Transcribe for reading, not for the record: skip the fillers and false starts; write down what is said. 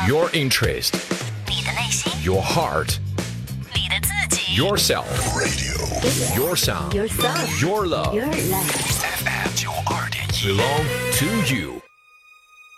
Your interest, 你的内心， your heart, 你的自己 yourself, your sound, Yourself your love Your life FM 92.1 belong to you.